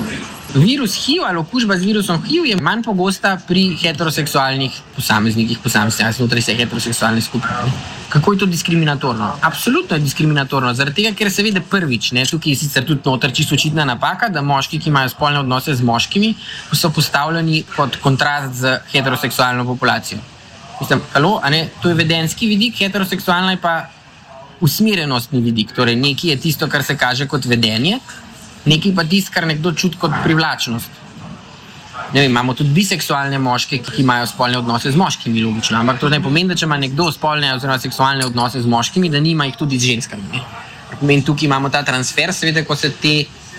Virus H I V ali okužba z virusom H I V je manj pogosta pri heteroseksualnih posameznikih, posameznikih znotraj se heteroseksualne skupine. Kako je to diskriminatorno? Absolutno je diskriminatorno, zaradi tega, ker seveda prvič, ne, tukaj je sicer tudi noter čisto očitna napaka, da moški, ki imajo spolne odnose z moškimi, so postavljeni kot kontrast z heteroseksualno populacijo. Mislim, halo, a ne, to je vedenski vidik, heteroseksualna je pa usmerjenostni vidik, torej nekaj je tisto, kar se kaže kot vedenje, nekaj pa tisto, kar nekdo čuti kot privlačnost. Ne vem, imamo tudi biseksualne moške, ki imajo spolne odnose z moškimi, logično, ampak to ne pomeni, da če ima nekdo spolne oziroma seksualne odnose z moškimi, da nima jih tudi z ženskami. Ne? Pomeni, tukaj imamo ta transfer, seveda, ko se te,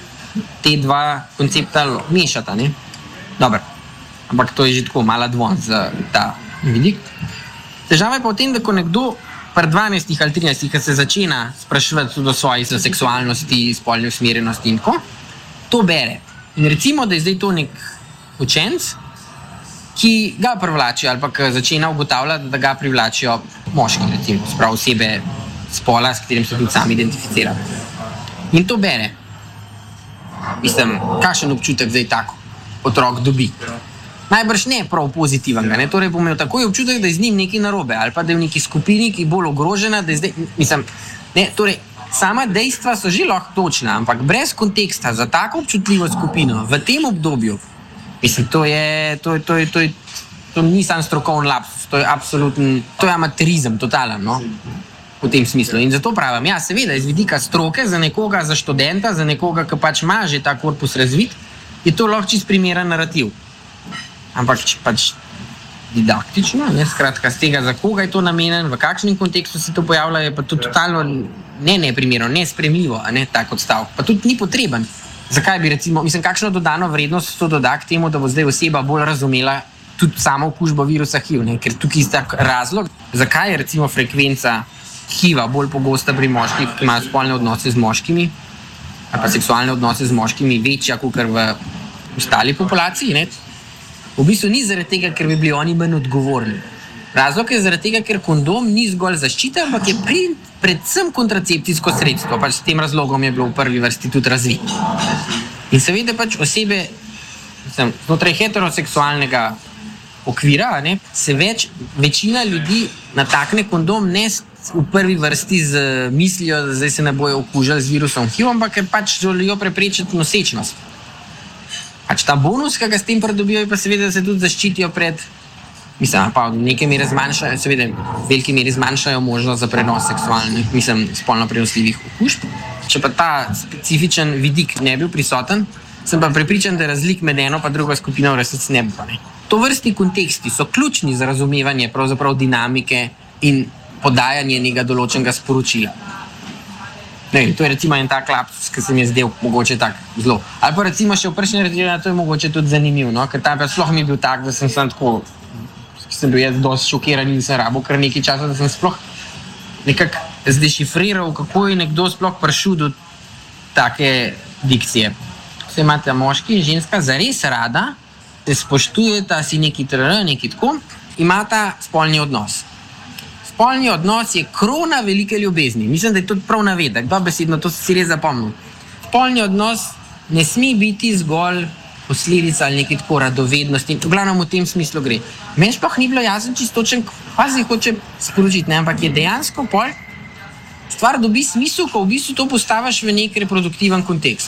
te dva koncepta mešata. Ne? Dobar, ampak to je že tako mala dvon za ta vidik. Težava je pa v tem, da ko nekdo pri dvanajstih ali trinajstih, ko se začena spraševati tudi o svoji seksualnosti, spolni usmerjenosti in tako, to bere. In recimo, da je zdaj to nek učenec, ki ga privlačijo ali pa ki začena ugotavljati, da ga privlačijo moški, recimo, sprav osebe spola, s katerim se tudi sam identificira. In to bere. Mislim, kakšen občutek zdaj tako otrok dobi? Najbrž ne prav pozitivnega, ne? Torej bo imel takoj občutek, da je z njim nekaj narobe ali pa da je v neki skupini, ki je bolj ogrožena, da je zdaj, mislim, ne, torej sama dejstva so že lahko točna, ampak brez konteksta za tako občutljivo skupino v tem obdobju, mislim, to je, to je, to je, to je, to ni sam strokovni lapsus, to je absoluten, to je amaterizem, totalen, no, v tem smislu. In zato pravim, ja, seveda, iz vidika stroke za nekoga, za študenta, za nekoga, ki pač ima že ta korpus razvit, je to lahko čist primeren narativ. Ampak če pač didaktično, ne, skratka, z tega, za koga je to namenjen, v kakšnem kontekstu se to pojavlja, je pa to totalno ne neprimerno, nespremljivo, a ne, tak odstavek. Pa tudi ni potreben. Zakaj bi recimo, mislim, kakšno dodano vrednost to doda k temu, da bo zdaj oseba bolj razumela tudi samo okužbo virusa H I V, ne? Ker tukaj je tak razlog, zakaj je recimo frekvenca H I V-a bolj pogosta pri moških, ki imajo spolne odnose z moškimi, ali pa seksualne odnose z moškimi večja, kot v ostali populaciji, ne? V bistvu ni zaradi tega, ker bi bili oni manj odgovorni. Razlog je zaradi tega, ker kondom ni zgolj zaščita, ampak je pri, predvsem kontracepcijsko sredstvo. Pač s tem razlogom je bilo v prvi vrsti tudi razvito. In seveda pač osebe, mislim, znotraj heteroseksualnega okvira, ne, se več, večina ljudi natakne kondom ne v prvi vrsti z mislijo, da zdaj se ne bojo okužili z virusom H I V, ampak ker pač želijo preprečiti nosečnost. Pač ta bonus, ki ga s tem pridobijo, je pa seveda, da se tudi zaščitijo pred, mislim, pa v nekaj meri zmanjšajo, seveda v veliki meri zmanjšajo možnost za prenos seksualnih, mislim, spolno prenosljivih okužb. Če pa ta specifičen vidik ne bil prisoten, sem pa prepričan, da razlik med eno pa drugo skupino v resnici ne bi pa ne. To vrsti konteksti so ključni za razumevanje pravzaprav dinamike in podajanje nekega določenega sporočila. Ne, to je recimo en tak lapsus, ki se mi je zdel mogoče tak zelo. Ali pa recimo še v prejšnji razredu, to je mogoče tudi zanimivo, no? Ker tam pa sploh mi je bil tak, da sem sem tako, sem bil jaz dosti šokiran in sem rabo kar nekaj časa, da sem sploh nekako zdešifriral, kako je nekdo sploh prišel do take dikcije. Vse imate moški in ženska zares rada, se spoštujeta, si neki trr, neki tako, imata spolni odnos. Spolni odnos je krona velike ljubezni. Mislim, da je to prav navedek, dobesedno, to si res zapomnil. Spolni odnos ne sme biti zgolj posledica ali nekaj tako radovednosti. V glavnem v tem smislu gre. Meni sploh ni bilo jasno čistočen, kaj se hoče sporočiti, ne? Ampak je dejansko pol stvar dobi smisel, ko v bistvu to postaviš v nek reproduktiven kontekst.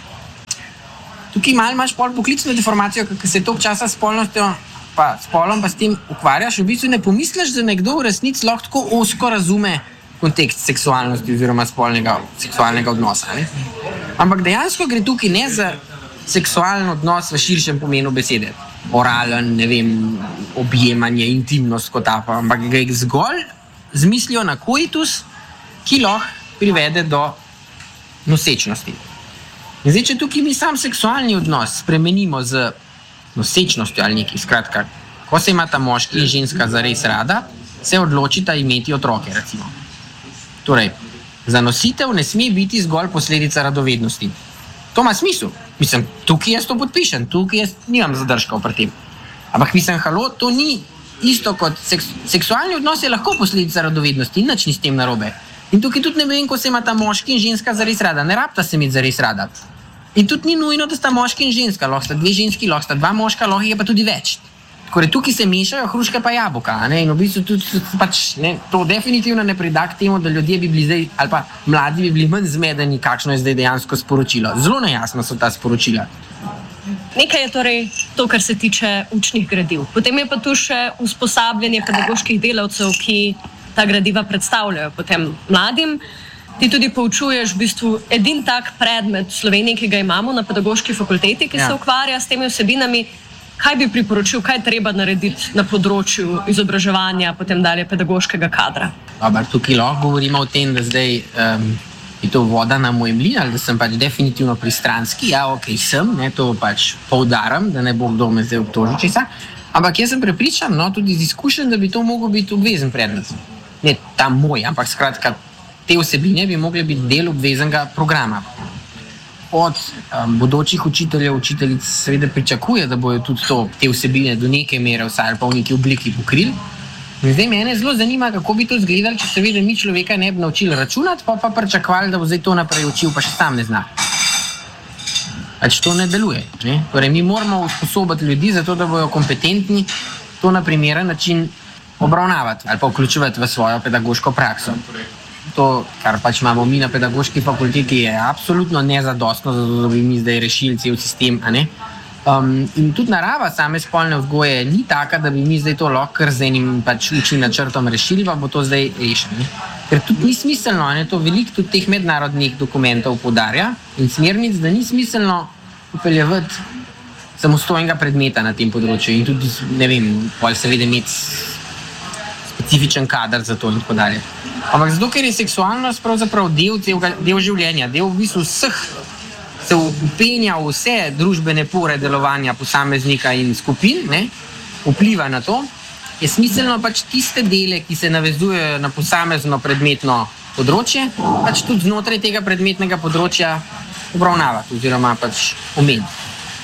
Tukaj malo imaš pol poklicno deformacijo, ker se toliko časa s spolnostjo pa spolom pa s tem ukvarjaš, v bistvu ne pomisliš, da nekdo v resnici lahko tako ozko razume kontekst seksualnosti oziroma spolnega seksualnega odnosa. Ne? Ampak dejansko gre tukaj ne za seksualni odnos v širšem pomenu besede. Oralen, ne vem, objemanje, intimnost kot tako, ampak gre zgolj z mislijo na koitus, ki lahko privede do nosečnosti. In zdaj, če tukaj mi sam seksualni odnos spremenimo z nosečnostjo ali nekaj, skratka, ko se imata moški in ženska zares rada, se odločita imeti otroke, recimo. Torej, za nositev ne sme biti zgolj posledica radovednosti. To ima smisel. Mislim, tukaj jaz to podpišem, tukaj jaz nimam zadržkov pri tem. Ampak mislim, halo, to ni isto kot seks, seksualni odnos je lahko posledica radovednosti in nič ni s tem narobe. In tukaj tudi ne vem, ko se imata moški in ženska zares rada. Ne rabta se imeti zares rada. In tudi ni nujno, da sta moški in ženska. Lahko sta dve ženski, lahko sta dva moška, lahko je pa tudi več. Torej, tukaj se mešajo hruške pa jabolka. Ne? In v bistvu tudi, tudi pač, ne, to definitivno ne prida k temu, da ljudje bi bili zdaj, ali pa mladi bi bili manj zmedeni, kakšno je zdaj dejansko sporočilo. Zelo nejasno so ta sporočila. Nekaj je torej to, kar se tiče učnih gradiv. Potem je pa tu še usposabljanje pedagoških delavcev, ki ta gradiva predstavljajo potem mladim. Ti tudi poučuješ v bistvu edin tak predmet v Sloveniji, ki ga imamo na pedagoški fakulteti, ki ja. se ukvarja s temi vsebinami. Kaj bi priporočil, kaj treba narediti na področju izobraževanja, potem dalje pedagoškega kadra? Dobar, tukaj lahko govorimo o tem, da zdaj um, je to voda na moj mlin, ali da sem pač definitivno pristranski. Ja, ok, sem, ne, to pač poudaram, da ne bo kdo me zdaj obtožil česa. Ampak jaz sem prepričan, no, tudi z izkušenj, da bi to mogel biti obvezen predmet. Ne ta moj, ampak skratka, te vsebine bi mogli biti del obveznega programa. Od um, bodočih učiteljev, učiteljic seveda pričakuje, da bojo tudi to, te vsebine do neke mere vsaj pa v neki obliki pokrili. In zdaj mene zelo zanima, kako bi to izgledalo, če seveda mi človeka ne bi naučili računati, pa pa pričakovali, da bo zdaj to naprej učil, pa še sam ne zna. Pač to ne deluje. Ne? Torej, mi moramo usposobiti ljudi za to, da bojo kompetentni to na primeren način obravnavati ali pa vključevati v svojo pedagoško prakso. To, kar pač imamo mi na pedagoški fakulteti, je absolutno nezadostno, zato da bi mi zdaj rešili cel sistem. A ne? Um, in tudi narava same spolne vzgoje ni taka, da bi mi zdaj to lahko z enim pač učnim načrtom rešili, pa bo to zdaj rešeno. Ker tudi ni smiselno, ne? To veliko tudi teh mednarodnih dokumentov poudarja in smernic, da ni smiselno upeljevati samostojnega predmeta na tem področju in tudi, ne vem, pol seveda imeti specifičen kader za to in tako dalje. Ampak zato, ker je seksualnost pravzaprav del, del življenja, del v bistvu vseh, se upenja v vse družbene pore delovanja posameznika in skupin, ne, vpliva na to, je smiselno pač tiste dele, ki se navezujejo na posamezno predmetno področje, pač tudi znotraj tega predmetnega področja obravnavati oziroma pač omeniti.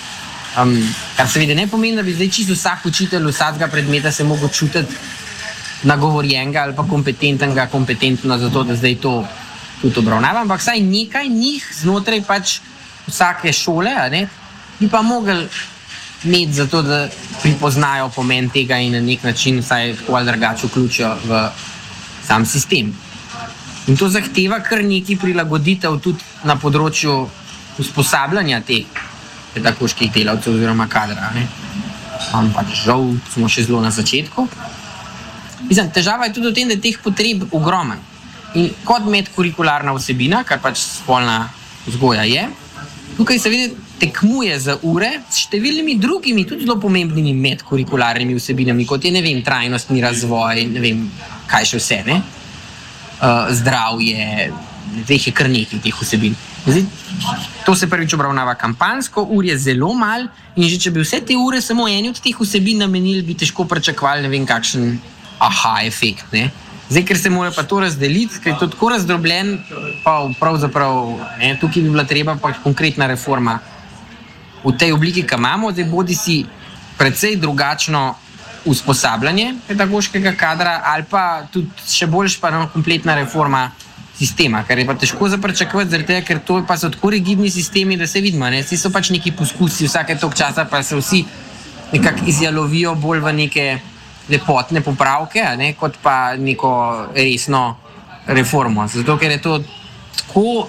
Um, kar seveda ne pomeni, da bi zdaj čisto vsak učitelj vsakega predmeta se mogel čutiti nagovorjenega ali pa kompetentnega, kompetentno za to, da zdaj to tudi obravnava, ampak vsaj nekaj njih znotraj pač vsake šole, a ne, bi pa mogli imeti za to, da pripoznajo pomen tega in na nek način vsaj tako ali drugače vključijo v sam sistem. In to zahteva kar nekaj prilagoditev tudi na področju usposabljanja teh pedagoških delavcev oziroma kadra. Ne. Ampak žal smo še zelo na začetku. Mislim, težava je tudi v tem, da je teh potreb ogromen. In kot medkurikularna vsebina, kar pač spolna vzgoja je, tukaj seveda tekmuje za ure s številnimi drugimi, tudi zelo pomembnimi medkurikularnimi vsebinami, kot je, ne vem, trajnostni razvoj, ne vem, kaj še vse, ne? Uh, zdravje, teh je kar nekaj teh vsebin. Zdaj, to se prvič obravnava kampanjsko, ur je zelo mal in že če bi vse te ure samo eni od teh vsebin namenili, bi težko pričakovali, ne vem, kakšen aha efekt, ne. Zdaj, ker se mora pa to razdeliti, ker je to tako razdrobljen, pa pravzaprav, ne, tukaj bi bila treba pa konkretna reforma v tej obliki, ki imamo, zdaj bodi si precej drugačno usposabljanje pedagoškega kadra ali pa tudi še boljš pa kompletna reforma sistema, kar je pa težko zapričakovati, zaradi tega, ker to pa so tako rigidni sistemi, da se vidimo, ne, vsi so pač neki poskusi, vsake toliko časa pa se vsi nekako izjalovijo bolj v neke lepotne popravke, ne, kot pa neko resno reformo. Zato, ker je to tako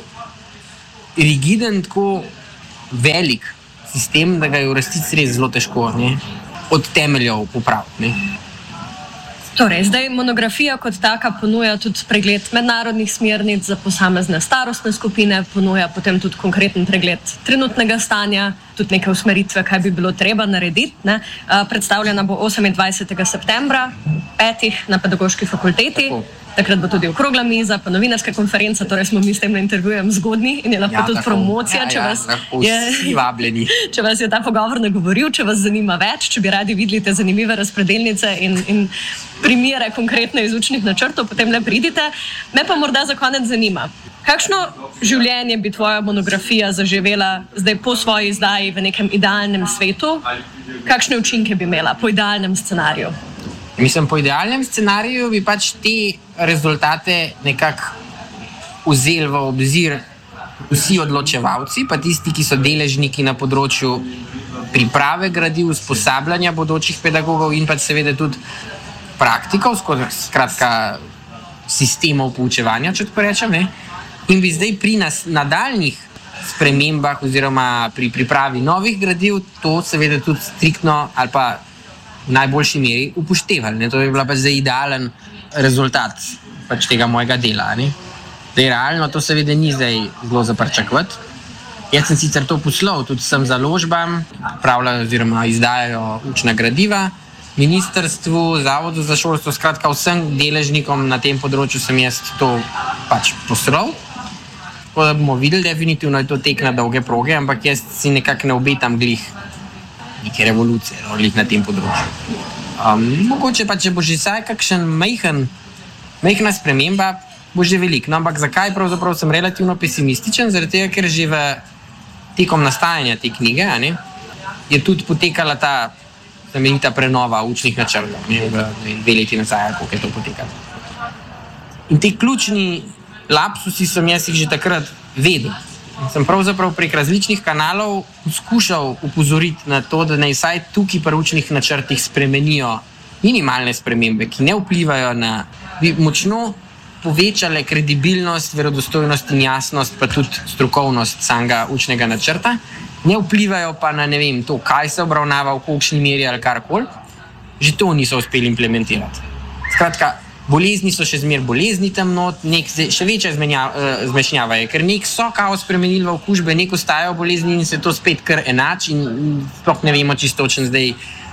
rigiden, tako velik sistem, da ga je v resnici res zelo težko, ne, od temeljev popraviti. Ne. Torej, zdaj monografija kot taka ponuja tudi pregled mednarodnih smernic za posamezne starostne skupine, ponuja potem tudi konkreten pregled trenutnega stanja, tudi neke usmeritve, kaj bi bilo treba narediti. Ne. Predstavljena bo osemindvajsetega septembra, petih na Pedagoški fakulteti. Takrat bo tudi okrogla miza, pa novinarska konferenca, torej smo mi s tem na intervjujem zgodni in je lahko ja, tudi tako. Promocija, ja, če, vas ja, je, če vas je ta pogovor nagovoril, če vas zanima več, če bi radi videli te zanimive razpredelnice in, in primere konkretne iz učnih načrtov, potem le pridite. Me pa morda za konec zanima, kakšno življenje bi tvoja monografija zaživela zdaj po svoji izdaji v nekem idealnem svetu? Kakšne učinke bi imela po idealnem scenariju? Mislim, po idealnem scenariju bi pač te rezultate nekako vzeli v obzir vsi odločevalci, pa tisti, ki so deležniki na področju priprave gradiv, usposabljanja bodočih pedagogov in pač seveda tudi praktikov, skratka sistemov poučevanja, če tako rečem, ne? In bi zdaj pri nas nadaljnjih spremembah oziroma pri pripravi novih gradiv to seveda tudi striktno ali pa v najboljši meri upoštevali. Ne? To je bila pa zdaj idealen rezultat pač tega mojega dela. Ne? Zdaj, realno to seveda ni zdaj zelo za pričakovati. Jaz sem sicer to poslal tudi sem založbam, pravljajo oziroma izdajajo učna gradiva, ministrstvu, Zavodu za šolstvo, skratka vsem deležnikom na tem področju sem jaz to pač poslal. Tako da bomo videli, definitivno je to tek na dolge proge, ampak jaz si nekako ne obetam glih neke revolucije, no, na tem področju. Um, mogoče pa, če bo že saj kakšen majhen, majhna sprememba, bo že velik. No, ampak zakaj pravzaprav sem relativno pesimističen? Zaradi tega, ker že v tekom nastajanja te knjige, a ne, je tudi potekala ta znamenita prenova učnih načrtov, ne, v dve leti nazaj, koliko je to potekalo. In ti ključni lapsusi sem jaz jih že takrat vedel. Sem pravzaprav prek različnih kanalov skušal upozoriti na to, da naj vsaj tukaj pri učnih načrtih spremenijo minimalne spremembe, ki ne vplivajo na, bi močno povečale kredibilnost, verodostojnost in jasnost, pa tudi strokovnost samega učnega načrta, ne vplivajo pa na ne vem to, kaj se obravnava v kolikšni meri ali karkoli, že to niso uspeli implementirati. Skratka, bolezni so še zmer bolezni tam not, nek še večja zmešnjava je, ker nek so kao spremenili v okužbe, nek ostajajo bolezni in se to spet kar enač in sploh ne vemo čisto točno zdaj,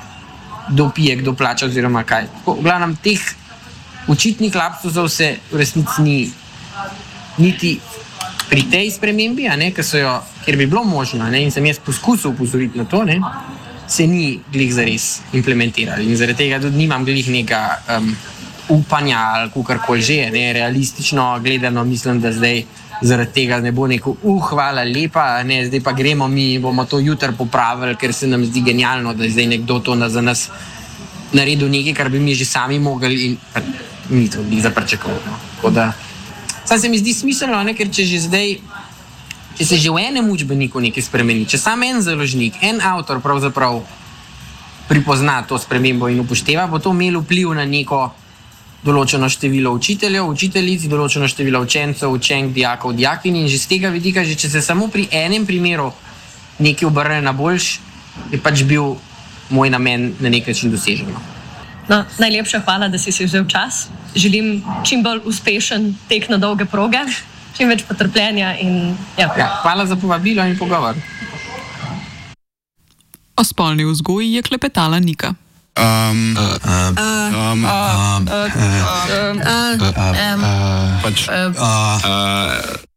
kdo pije, kdo plača oziroma kaj. V glavnem, teh očitnih lapsusov se v resnici ni niti pri tej spremembi, a ne, ker so jo, ker bi bilo možno, a ne, in sem jaz poskusil upozoriti na to, ne, se ni glih zares implementirali in zaradi tega tudi nimam glih neka um, upanja ali kakorkoli že, ne, realistično gledano mislim, da zdaj zaradi tega ne bo neko, uh, hvala lepa, ne, zdaj pa gremo mi, bomo to jutri popravili, ker se nam zdi genialno, da je zdaj nekdo to na, za nas naredil nekaj, kar bi mi že sami mogli in pa, ni to ni za pričakovati. No. Tako da, sam se mi zdi smiselno, ne, ker če že zdaj, če se že v enem učbeniku nekaj spremeni, če sam en založnik, en avtor pravzaprav pripozna to spremembo in upošteva, bo to imelo vpliv na neko določeno število učiteljev, učiteljic, določeno število učencev, učenk, dijakov, dijakin in že z tega vidika, že če se samo pri enem primeru nekaj obrne na boljš, je pač bil moj namen na nek način dosežen. No, najlepša hvala, da si si vzel čas. Želim čim bolj uspešen tek na dolge proge, čim več potrpljenja in ja. Ja, hvala za povabilo in pogovor. O spolni vzgoji je klepetala Nika. Um, uh, uh, um, um, uh, uh, uh, uh, uh, uh, pač, uh, uh,